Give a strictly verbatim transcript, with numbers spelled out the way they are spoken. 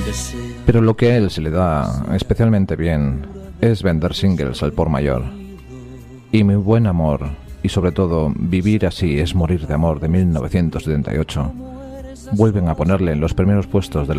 Pero lo que a él se le da especialmente bien es vender singles al por mayor. Y Mi buen amor, y sobre todo Vivir así es morir de amor de mil novecientos setenta y ocho, vuelven a ponerle en los primeros puestos de